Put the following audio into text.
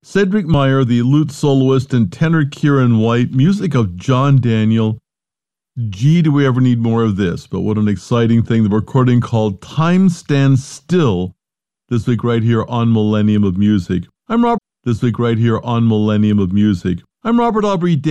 Cedric Meyer, the lute soloist, and tenor Kieran White, music of John Daniel. Gee, do we ever need more of this? But what an exciting thing. The recording called Time Stands Still this week right here on Millennium of Music. I'm Robert. This week right here on Millennium of Music. I'm Robert Aubrey.